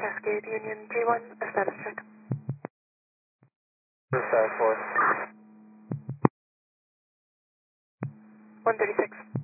Cascade Union G1, a status check. Status 4. 136.